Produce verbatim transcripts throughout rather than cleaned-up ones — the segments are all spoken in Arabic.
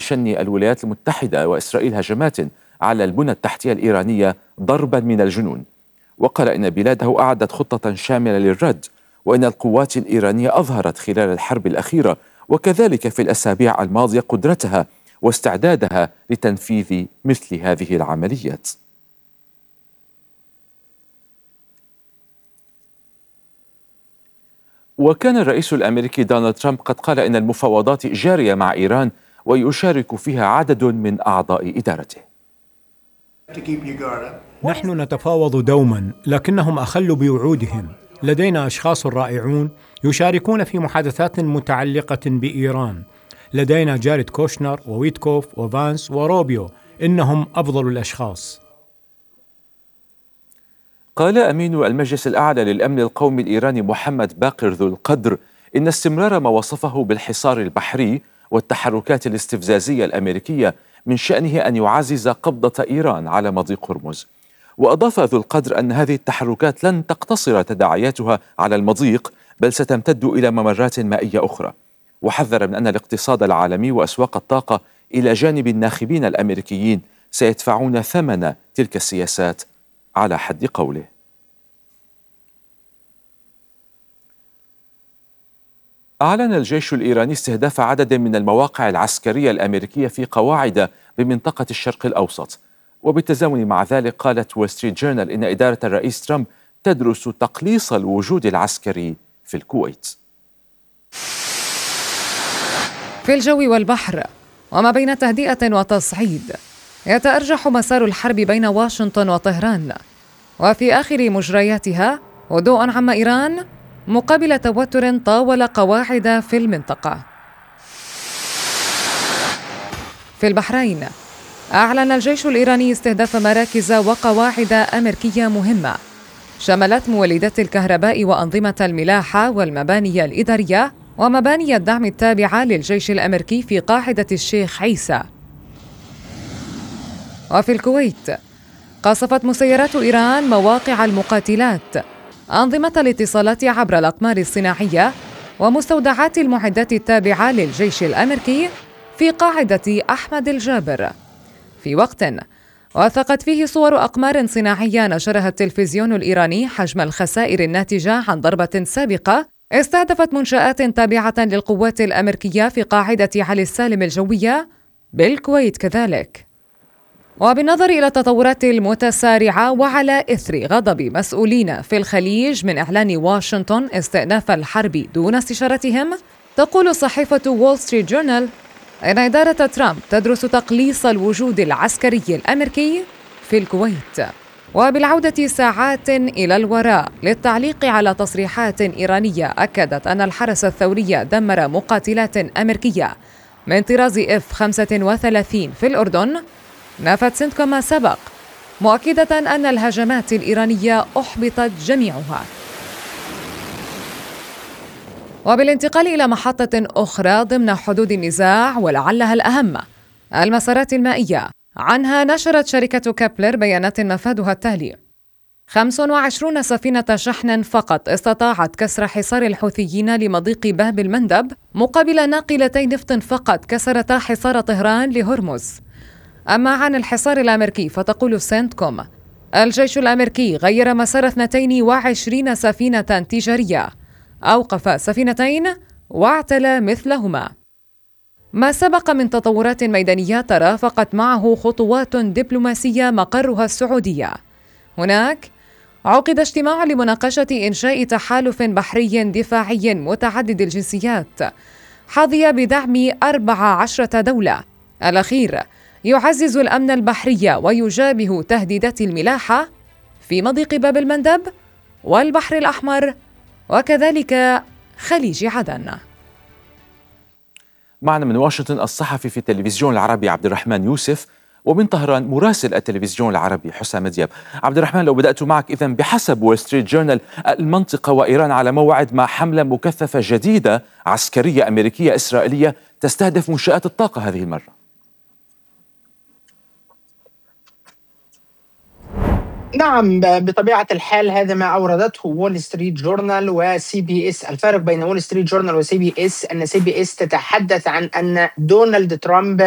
تشني الولايات المتحدة وإسرائيل هجمات على البنى التحتية الإيرانية ضربا من الجنون، وقال إن بلاده أعدت خطة شاملة للرد، وإن القوات الإيرانية أظهرت خلال الحرب الأخيرة وكذلك في الأسابيع الماضية قدرتها واستعدادها لتنفيذ مثل هذه العمليات. وكان الرئيس الأمريكي دونالد ترامب قد قال إن المفاوضات جارية مع إيران ويشارك فيها عدد من أعضاء إدارته. نحن نتفاوض دوما، لكنهم أخلوا بوعودهم. لدينا أشخاص رائعون يشاركون في محادثات متعلقة بإيران. لدينا جاريد كوشنر وويتكوف وفانس وروبيو، إنهم أفضل الأشخاص. قال أمين المجلس الأعلى للأمن القومي الإيراني محمد باقر ذو القدر إن استمرار ما وصفه بالحصار البحري والتحركات الاستفزازية الأمريكية من شأنه أن يعزز قبضة إيران على مضيق هرمز. وأضاف ذو القدر أن هذه التحركات لن تقتصر تداعياتها على المضيق، بل ستمتد إلى ممرات مائية أخرى. وحذر من أن الاقتصاد العالمي وأسواق الطاقة إلى جانب الناخبين الأمريكيين سيدفعون ثمن تلك السياسات على حد قوله. أعلن الجيش الإيراني استهداف عدد من المواقع العسكرية الأمريكية في قواعد بمنطقة الشرق الأوسط. وبالتزامن مع ذلك قالت وول ستريت جورنال إن إدارة الرئيس ترامب تدرس تقليص الوجود العسكري في الكويت. في الجو والبحر وما بين تهدئة وتصعيد، يتأرجح مسار الحرب بين واشنطن وطهران، وفي آخر مجرياتها هدوء عم إيران مقابل توتر طاول قواعد في المنطقة. في البحرين أعلن الجيش الإيراني استهداف مراكز وقواعد أمريكية مهمة شملت مولدات الكهرباء وأنظمة الملاحة والمباني الإدارية ومباني الدعم التابعة للجيش الأمريكي في قاعدة الشيخ عيسى. وفي الكويت قصفت مسيرات إيران مواقع المقاتلات، أنظمة الاتصالات عبر الأقمار الصناعية ومستودعات المعدات التابعة للجيش الأمريكي في قاعدة أحمد الجابر، في وقت وثقت فيه صور أقمار صناعية نشرها التلفزيون الإيراني حجم الخسائر الناتجة عن ضربة سابقة استهدفت منشآت تابعة للقوات الأمريكية في قاعدة علي السالم الجوية بالكويت كذلك. وبالنظر إلى التطورات المتسارعة وعلى إثر غضب مسؤولين في الخليج من إعلان واشنطن استئناف الحرب دون استشارتهم، تقول صحيفة وول ستريت جورنال إن إدارة ترامب تدرس تقليص الوجود العسكري الأمريكي في الكويت. وبالعودة ساعات إلى الوراء للتعليق على تصريحات إيرانية أكدت أن الحرس الثوري دمر مقاتلات أمريكية من طراز إف خمسة وثلاثين في الأردن، نفت سنتكوم ما سبق، مؤكدة أن الهجمات الإيرانية أحبطت جميعها. وبالانتقال إلى محطة أخرى ضمن حدود النزاع ولعلها الأهم، المسارات المائية، عنها نشرت شركة كابلر بيانات مفادها التالي: خمس وعشرين سفينة شحن فقط استطاعت كسر حصار الحوثيين لمضيق باب المندب، مقابل ناقلتي نفط فقط كسرتا حصار طهران لهرمز. أما عن الحصار الأمريكي فتقول سنتكوم الجيش الأمريكي غير مسار اثنتين وعشرين سفينة تجارية، أوقف سفينتين واعتلى مثلهما. ما سبق من تطورات ميدانية ترافقت معه خطوات دبلوماسية مقرها السعودية. هناك عقد اجتماع لمناقشة إنشاء تحالف بحري دفاعي متعدد الجنسيات حظي بدعم أربع عشرة دولة. الأخير يعزز الأمن البحري ويجابه تهديدات الملاحة في مضيق باب المندب والبحر الأحمر وكذلك خليج عدن. معنا من واشنطن الصحفي في التلفزيون العربي عبد الرحمن يوسف، ومن طهران مراسل التلفزيون العربي حسام دياب. عبد الرحمن، لو بدأت معك، إذن بحسب وول ستريت جورنال المنطقة وإيران على موعد مع حملة مكثفة جديدة عسكرية أمريكية إسرائيلية تستهدف منشآت الطاقة هذه المرة. نعم، بطبيعة الحال هذا ما أوردته وول ستريت جورنال وسي بي اس. الفارق بين وول ستريت جورنال وسي بي اس أن سي بي اس تتحدث عن أن دونالد ترامب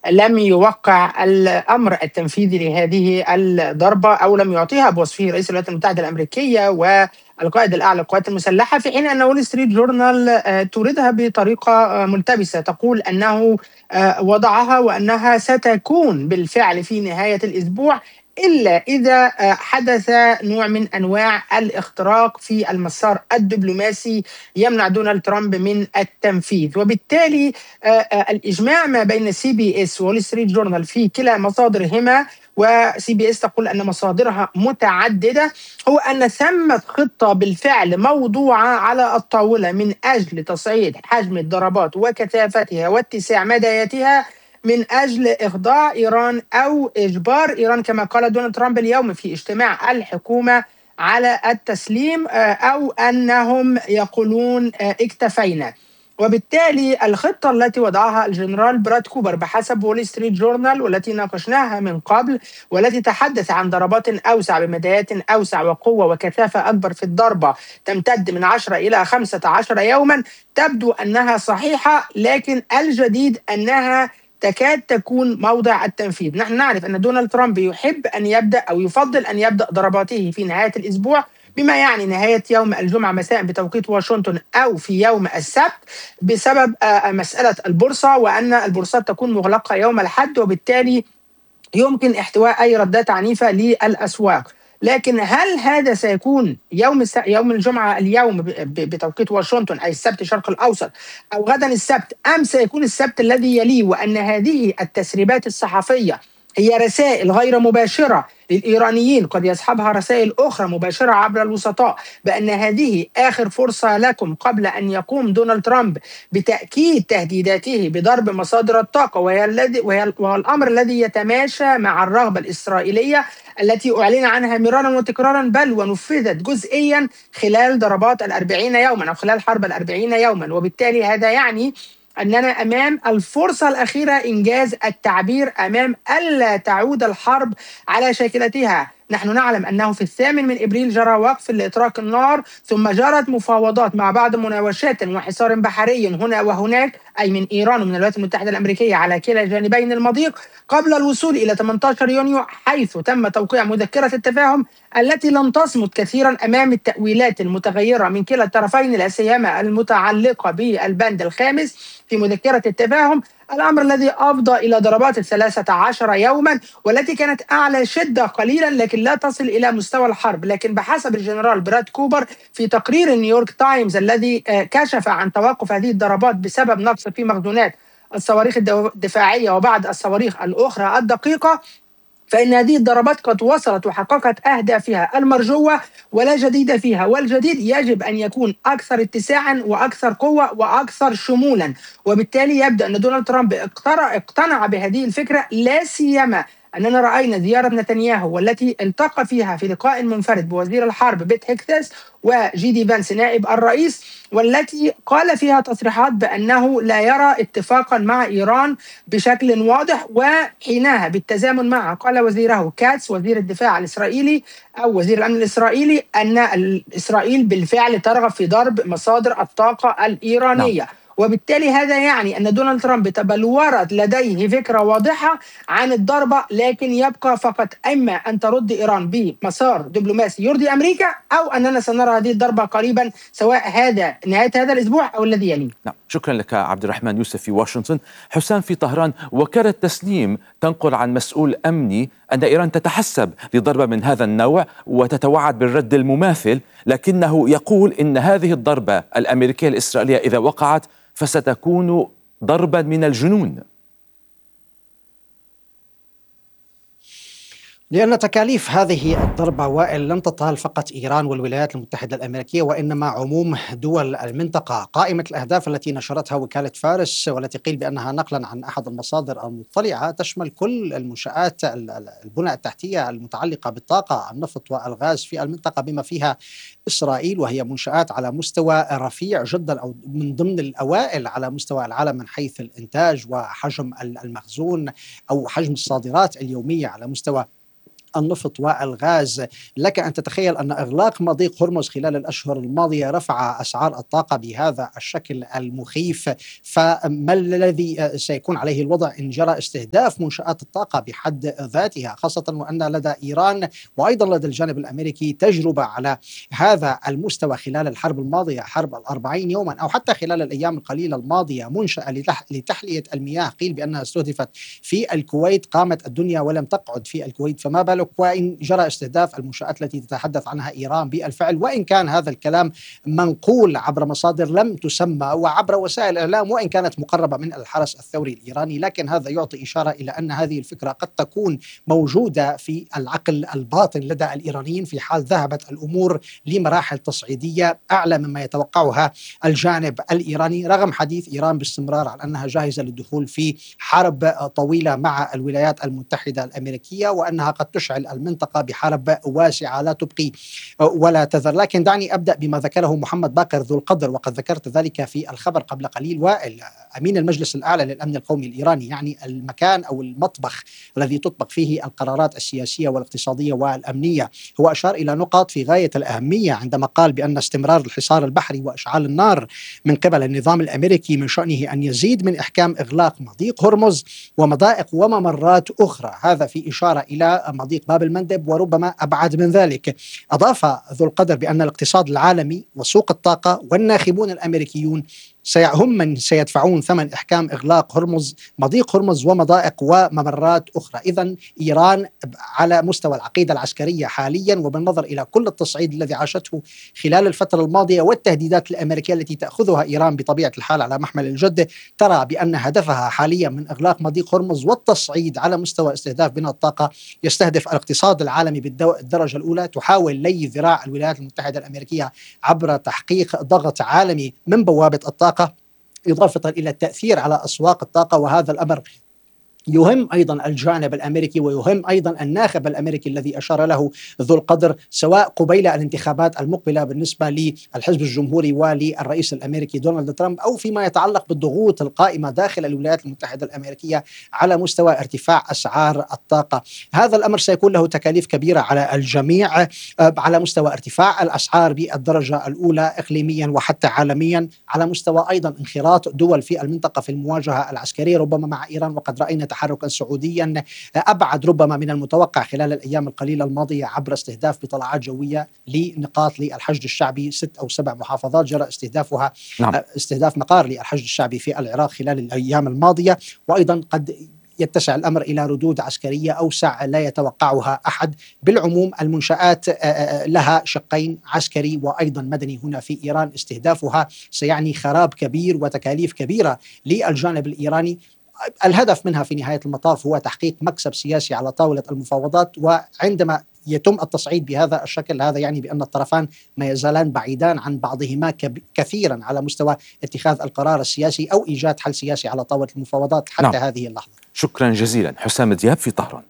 لم يوقع الأمر التنفيذي لهذه الضربة أو لم يعطيها بوصفه رئيس الولايات المتحدة الأمريكية والقائد الأعلى للقوات المسلحة، في حين أن وول ستريت جورنال آه، توردها بطريقة آه، ملتبسة، تقول أنه آه، وضعها وأنها ستكون بالفعل في نهاية الأسبوع، إلا إذا آه، حدث نوع من أنواع الاختراق في المسار الدبلوماسي يمنع دونالد ترامب من التنفيذ. وبالتالي آه، آه، الإجماع ما بين سي بي اس وول ستريت جورنال في كلا مصادرهما، وسي بي اس تقول أن مصادرها متعددة، هو أن ثمة خطة بالفعل موضوعة على الطاولة من أجل تصعيد حجم الضربات وكثافتها واتساع مداياتها، من أجل إخضاع إيران أو إجبار إيران كما قال دونالد ترامب اليوم في اجتماع الحكومة على التسليم، آه، أو أنهم يقولون آه، اكتفينا. وبالتالي الخطة التي وضعها الجنرال براد كوبر بحسب وول ستريت جورنال، والتي ناقشناها من قبل، والتي تحدث عن ضربات أوسع بمدايات أوسع وقوة وكثافة أكبر في الضربة تمتد من عشرة إلى خمسة عشر يوما، تبدو أنها صحيحة، لكن الجديد أنها تكاد تكون موضع التنفيذ. نحن نعرف أن دونالد ترامب يحب أن يبدأ أو يفضل أن يبدأ ضرباته في نهاية الأسبوع، بما يعني نهاية يوم الجمعة مساء بتوقيت واشنطن أو في يوم السبت، بسبب آه، مسألة البورصة، وأن البورصات تكون مغلقة يوم الأحد، وبالتالي يمكن احتواء أي ردات عنيفة للأسواق. لكن هل هذا سيكون يوم الس... يوم الجمعة اليوم ب... ب... بتوقيت واشنطن، أي السبت الشرق الأوسط، أو غدا السبت، أم سيكون السبت الذي يليه؟ وأن هذه التسريبات الصحفية هي رسائل غير مباشرة للإيرانيين، قد يصحبها رسائل أخرى مباشرة عبر الوسطاء، بأن هذه آخر فرصة لكم قبل أن يقوم دونالد ترامب بتأكيد تهديداته بضرب مصادر الطاقة، وهي الذي وهي وهو الأمر الذي يتماشى مع الرغبة الإسرائيلية التي أعلن عنها مرارا وتكرارا، بل ونفذت جزئيا خلال ضربات الأربعين يوما أو خلال حرب الأربعين يوما. وبالتالي هذا يعني أننا أمام الفرصة الأخيرة إنجاز التعبير، أمام ألا تعود الحرب على شاكلتها. نحن نعلم أنه في الثامن من إبريل جرى وقف لإطلاق النار، ثم جرت مفاوضات مع بعض مناوشات وحصار بحري هنا وهناك، أي من إيران ومن الولايات المتحدة الأمريكية على كلا جانبين المضيق، قبل الوصول إلى ثمانية عشر يونيو، حيث تم توقيع مذكرة التفاهم التي لم تصمد كثيرا أمام التأويلات المتغيرة من كلا الطرفين، لا سيما المتعلقة بالبند الخامس في مذكرة التفاهم، الأمر الذي أفضى إلى ضربات الثلاثة عشر يوما، والتي كانت أعلى شدة قليلا لكن لا تصل إلى مستوى الحرب. لكن بحسب الجنرال براد كوبر في تقرير نيويورك تايمز الذي كشف عن توقف هذه الضربات بسبب نقص في مخزونات الصواريخ الدفاعية وبعض الصواريخ الأخرى الدقيقة، فإن هذه الضربات قد وصلت وحققت أهدافها المرجوة ولا جديد فيها، والجديد يجب أن يكون أكثر اتساعا وأكثر قوة وأكثر شمولا. وبالتالي يبدو أن دونالد ترامب اقتنع بهذه الفكرة، لا سيما أننا رأينا زيارة نتنياهو والتي التقى فيها في لقاء منفرد بوزير الحرب بيت هيكسس وجي دي فانس نائب الرئيس، والتي قال فيها تصريحات بأنه لا يرى اتفاقا مع إيران بشكل واضح. وحينها بالتزامن مع قال وزيره كاتس وزير الدفاع الإسرائيلي أو وزير الأمن الإسرائيلي أن إسرائيل بالفعل ترغب في ضرب مصادر الطاقة الإيرانية. نعم. وبالتالي هذا يعني أن دونالد ترامب تبلورت لديه فكرة واضحة عن الضربة، لكن يبقى فقط إما أن ترد إيران بمسار دبلوماسي يرضي أمريكا، أو أننا سنرى هذه الضربة قريبا، سواء هذا نهاية هذا الأسبوع أو الذي يليه. نعم، شكرا لك عبد الرحمن يوسف في واشنطن. حسام في طهران، وكالة تسنيم تنقل عن مسؤول أمني أن إيران تتحسب لضربة من هذا النوع وتتوعد بالرد المماثل، لكنه يقول إن هذه الضربة الأمريكية الإسرائيلية إذا وقعت فستكون ضربا من الجنون. لأن تكاليف هذه الضربة وائل لن تطال فقط إيران والولايات المتحدة الأمريكية، وإنما عموم دول المنطقة. قائمة الأهداف التي نشرتها وكالة فارس والتي قيل بأنها نقلا عن أحد المصادر المطلعة تشمل كل المنشآت البنى التحتية المتعلقة بالطاقة، النفط والغاز في المنطقة، بما فيها إسرائيل، وهي منشآت على مستوى رفيع جدا أو من ضمن الأوائل على مستوى العالم من حيث الإنتاج وحجم المخزون أو حجم الصادرات اليومية على مستوى النفط والغاز. لك أن تتخيل أن إغلاق مضيق هرمز خلال الأشهر الماضية رفع أسعار الطاقة بهذا الشكل المخيف، فما الذي سيكون عليه الوضع إن جرى استهداف منشآت الطاقة بحد ذاتها، خاصة وأن لدى إيران وأيضا لدى الجانب الأمريكي تجربة على هذا المستوى خلال الحرب الماضية، حرب الأربعين يوما، أو حتى خلال الأيام القليلة الماضية منشأة لتحلية المياه قيل بأنها استهدفت في الكويت، قامت الدنيا ولم تقعد في الكويت، فما بالك وإن جرى استهداف المنشآت التي تتحدث عنها إيران بالفعل. وإن كان هذا الكلام منقول عبر مصادر لم تسمى وعبر وسائل الإعلام وإن كانت مقربة من الحرس الثوري الإيراني، لكن هذا يعطي إشارة إلى أن هذه الفكرة قد تكون موجودة في العقل الباطن لدى الإيرانيين في حال ذهبت الأمور لمراحل تصعيدية أعلى مما يتوقعها الجانب الإيراني، رغم حديث إيران باستمرار عن أنها جاهزة للدخول في حرب طويلة مع الولايات المتحدة الأمريكية، وأنها قد تشعل المنطقة بحرب واسعة لا تبقي ولا تذر. لكن دعني أبدأ بما ذكره محمد باقر ذو القدر، وقد ذكرت ذلك في الخبر قبل قليل. وائل أمين المجلس الأعلى للأمن القومي الإيراني، يعني المكان أو المطبخ الذي تطبخ فيه القرارات السياسية والاقتصادية والأمنية، هو أشار إلى نقاط في غاية الأهمية عندما قال بأن استمرار الحصار البحري وإشعال النار من قبل النظام الأمريكي من شأنه أن يزيد من إحكام إغلاق مضيق هرمز ومضائق وممرات أخرى، هذا في إشارة إلى مضيق باب المندب وربما أبعد من ذلك. أضاف ذو القدر بأن الاقتصاد العالمي وسوق الطاقة والناخبون الأمريكيون هم من سيدفعون ثمن إحكام إغلاق هرمز مضيق هرمز ومضائق وممرات أخرى. إذن إيران على مستوى العقيدة العسكرية حاليا، وبالنظر إلى كل التصعيد الذي عاشته خلال الفترة الماضية والتهديدات الأمريكية التي تأخذها إيران بطبيعة الحال على محمل الجد، ترى بأن هدفها حاليا من إغلاق مضيق هرمز والتصعيد على مستوى استهداف بناء الطاقة يستهدف الاقتصاد العالمي بالدرجة الأولى، تحاول لي ذراع الولايات المتحدة الأمريكية عبر تحقيق ضغط عالمي من بوابة الطاقة، إضافة إلى التأثير على أسواق الطاقة. وهذا الأمر يهم أيضا الجانب الأمريكي ويهم أيضا الناخب الأمريكي الذي أشار له ذو القدر، سواء قبيل الانتخابات المقبلة بالنسبة للحزب الجمهوري وللرئيس الأمريكي دونالد ترامب، أو فيما يتعلق بالضغوط القائمة داخل الولايات المتحدة الأمريكية على مستوى ارتفاع أسعار الطاقة. هذا الأمر سيكون له تكاليف كبيرة على الجميع على مستوى ارتفاع الأسعار بالدرجة الأولى إقليميا وحتى عالميا، على مستوى أيضا انخراط دول في المنطقة في المواجهة العسكرية ربما مع إيران، وقد رأينا تحركا سعوديا أبعد ربما من المتوقع خلال الأيام القليلة الماضية عبر استهداف بطلعات جوية لنقاط للحشد الشعبي، ست أو سبع محافظات جرى استهدافها. نعم. استهداف مقار للحشد الشعبي في العراق خلال الأيام الماضية، وأيضا قد يتسع الأمر إلى ردود عسكرية أوسع لا يتوقعها أحد. بالعموم المنشآت لها شقين، عسكري وأيضا مدني هنا في إيران، استهدافها سيعني خراب كبير وتكاليف كبيرة للجانب الإيراني. الهدف منها في نهاية المطاف هو تحقيق مكسب سياسي على طاولة المفاوضات، وعندما يتم التصعيد بهذا الشكل هذا يعني بأن الطرفان ما يزالان بعيدان عن بعضهما كثيرا على مستوى اتخاذ القرار السياسي أو إيجاد حل سياسي على طاولة المفاوضات حتى نعم. هذه اللحظة. شكرا جزيلا حسام دياب في طهران.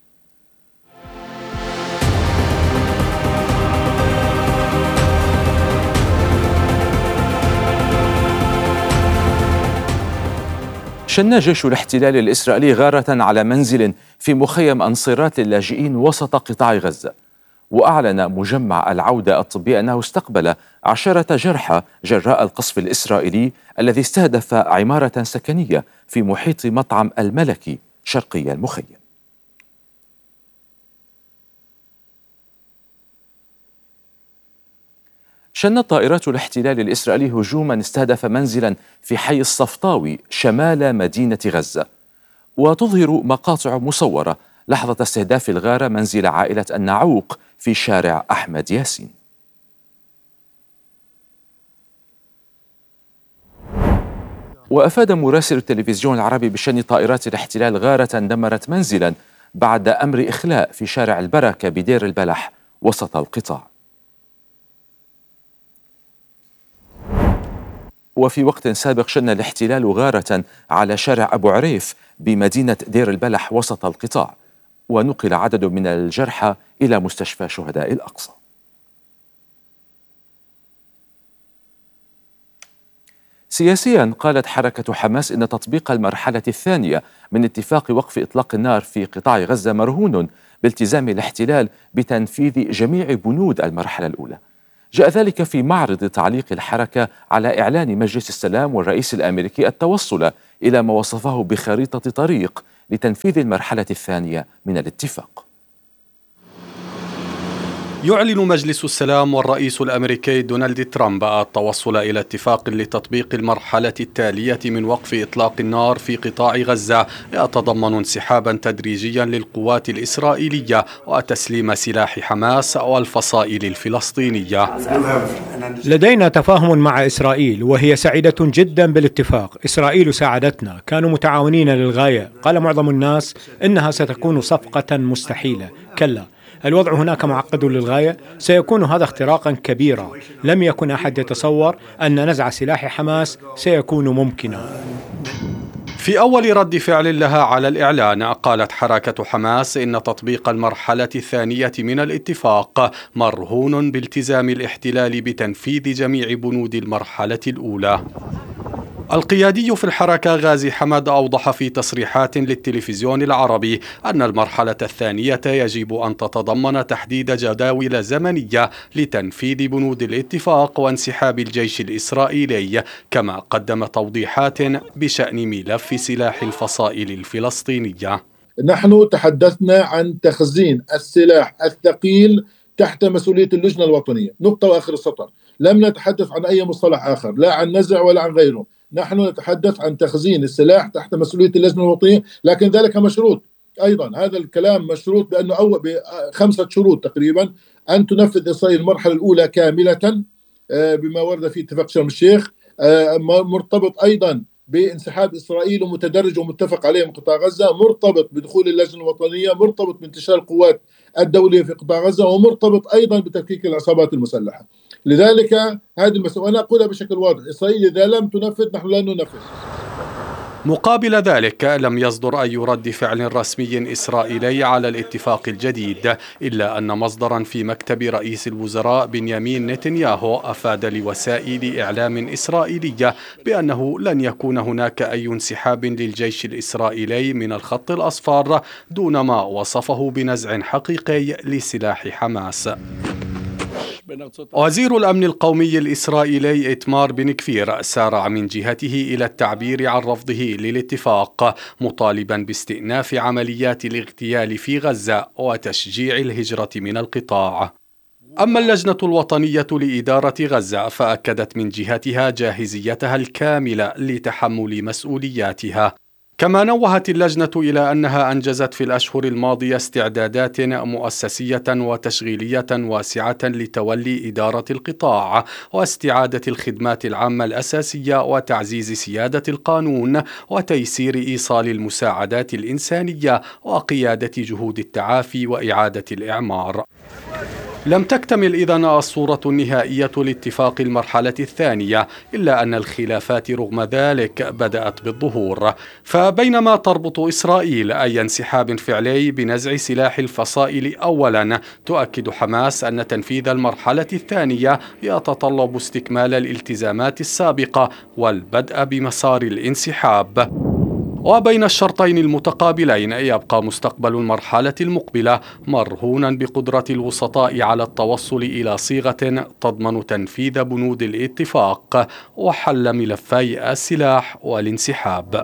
شن جيش الاحتلال الإسرائيلي غارة على منزل في مخيم أنصيرات للاجئين وسط قطاع غزة، وأعلن مجمع العودة الطبي أنه استقبل عشرة جرحى جراء القصف الإسرائيلي الذي استهدف عمارة سكنية في محيط مطعم الملكي شرقي المخيم. شنت طائرات الاحتلال الإسرائيلي هجوما استهدف منزلا في حي الصفطاوي شمال مدينة غزة، وتظهر مقاطع مصورة لحظة استهداف الغارة منزل عائلة النعوق في شارع أحمد ياسين. وأفاد مراسل التلفزيون العربي بشن طائرات الاحتلال غارة دمرت منزلا بعد أمر إخلاء في شارع البركة بدير البلح وسط القطاع. وفي وقت سابق شن الاحتلال غارة على شارع أبو عريف بمدينة دير البلح وسط القطاع، ونقل عدد من الجرحى إلى مستشفى شهداء الأقصى. سياسيا، قالت حركة حماس إن تطبيق المرحلة الثانية من اتفاق وقف إطلاق النار في قطاع غزة مرهون بالتزام الاحتلال بتنفيذ جميع بنود المرحلة الأولى. جاء ذلك في معرض تعليق الحركة على إعلان مجلس السلام والرئيس الأمريكي التوصل إلى ما وصفه بخريطة طريق لتنفيذ المرحلة الثانية من الاتفاق. يعلن مجلس السلام والرئيس الأمريكي دونالد ترامب التوصل إلى اتفاق لتطبيق المرحلة التالية من وقف إطلاق النار في قطاع غزة، يتضمن انسحابا تدريجيا للقوات الإسرائيلية وتسليم سلاح حماس والفصائل الفلسطينية. لدينا تفاهم مع إسرائيل وهي سعيدة جدا بالاتفاق. إسرائيل ساعدتنا، كانوا متعاونين للغاية. قال معظم الناس إنها ستكون صفقة مستحيلة. كلا، الوضع هناك معقد للغاية. سيكون هذا اختراقا كبيرا. لم يكن أحد يتصور أن نزع سلاح حماس سيكون ممكنا. في أول رد فعل لها على الإعلان، قالت حركة حماس إن تطبيق المرحلة الثانية من الاتفاق مرهون بالتزام الاحتلال بتنفيذ جميع بنود المرحلة الأولى. القيادي في الحركة غازي حمد أوضح في تصريحات للتلفزيون العربي أن المرحلة الثانية يجب أن تتضمن تحديد جداول زمنية لتنفيذ بنود الاتفاق وانسحاب الجيش الإسرائيلي، كما قدم توضيحات بشأن ملف سلاح الفصائل الفلسطينية. نحن تحدثنا عن تخزين السلاح الثقيل تحت مسؤولية اللجنة الوطنية، نقطة وآخر السطر. لم نتحدث عن أي مصطلح آخر، لا عن نزع ولا عن غيره. نحن نتحدث عن تخزين السلاح تحت مسؤولية اللجنة الوطنية، لكن ذلك مشروط أيضا. هذا الكلام مشروط بأنه أول بخمسة شروط تقريبا: أن تنفذ إسرائيل المرحلة الأولى كاملة بما ورد في اتفاق شرم الشيخ، مرتبط أيضا بانسحاب إسرائيل ومتدرج ومتفق عليه من قطاع غزة، مرتبط بدخول اللجنة الوطنية، مرتبط بانتشار القوات الدولية في قطاع غزة، ومرتبط أيضا بتفكيك العصابات المسلحة. لذلك هذه المسألة أنا أقولها بشكل واضح: إسرائيل إذا لم تنفذ نحن لا ننفذ. مقابل ذلك، لم يصدر أي رد فعل رسمي إسرائيلي على الاتفاق الجديد، إلا أن مصدرا في مكتب رئيس الوزراء بنيامين نتنياهو أفاد لوسائل إعلام إسرائيلية بأنه لن يكون هناك أي انسحاب للجيش الإسرائيلي من الخط الأصفر دون ما وصفه بنزع حقيقي لسلاح حماس. وزير الأمن القومي الإسرائيلي إيتمار بن كفير سارع من جهته إلى التعبير عن رفضه للاتفاق، مطالبا باستئناف عمليات الاغتيال في غزة وتشجيع الهجرة من القطاع. أما اللجنة الوطنية لإدارة غزة فأكدت من جهتها جاهزيتها الكاملة لتحمل مسؤولياتها. كما نوهت اللجنة إلى أنها أنجزت في الأشهر الماضية استعدادات مؤسسية وتشغيلية واسعة لتولي إدارة القطاع واستعادة الخدمات العامة الأساسية وتعزيز سيادة القانون وتيسير إيصال المساعدات الإنسانية وقيادة جهود التعافي وإعادة الإعمار. لم تكتمل إذن الصورة النهائية لاتفاق المرحلة الثانية، إلا أن الخلافات رغم ذلك بدأت بالظهور. فبينما تربط إسرائيل أي انسحاب فعلي بنزع سلاح الفصائل أولا، تؤكد حماس أن تنفيذ المرحلة الثانية يتطلب استكمال الالتزامات السابقة والبدء بمسار الانسحاب. وبين الشرطين المتقابلين يبقى مستقبل المرحلة المقبلة مرهونا بقدرة الوسطاء على التوصل إلى صيغة تضمن تنفيذ بنود الاتفاق وحل ملفي السلاح والانسحاب.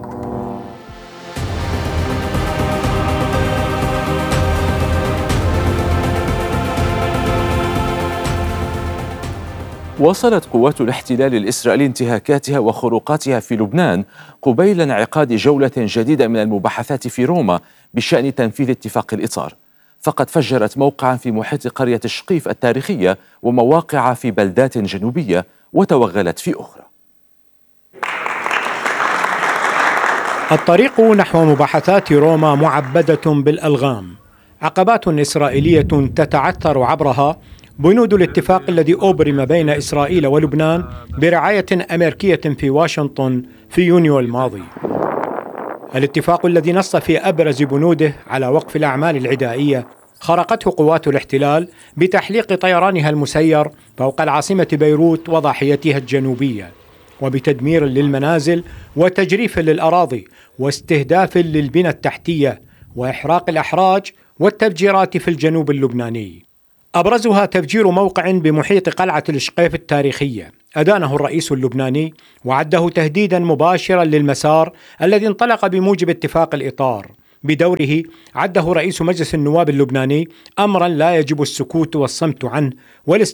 واصلت قوات الاحتلال الإسرائيلي انتهاكاتها وخروقاتها في لبنان قبيل انعقاد جولة جديدة من المباحثات في روما بشأن تنفيذ اتفاق الإطار. فقد فجرت موقعا في محيط قرية شقيف التاريخية ومواقع في بلدات جنوبية وتوغلت في أخرى. الطريق نحو مباحثات روما معبدة بالألغام، عقبات إسرائيلية تتعثر عبرها بنود الاتفاق الذي أبرم بين إسرائيل ولبنان برعاية أمريكية في واشنطن في يونيو الماضي. الاتفاق الذي نص في أبرز بنوده على وقف الأعمال العدائية خرقته قوات الاحتلال بتحليق طيرانها المسير فوق العاصمة بيروت وضاحيتها الجنوبية. وبتدمير للمنازل وتجريف للأراضي واستهداف للبنى التحتية وإحراق الأحراج والتفجيرات في الجنوب اللبناني. أبرزها تفجير موقع بمحيط قلعة الشقيف التاريخية أدانه الرئيس اللبناني وعده تهديدا مباشرا للمسار الذي انطلق بموجب اتفاق الإطار. بدوره عده رئيس مجلس النواب اللبناني أمرا لا يجب السكوت والصمت عنه والاستمرار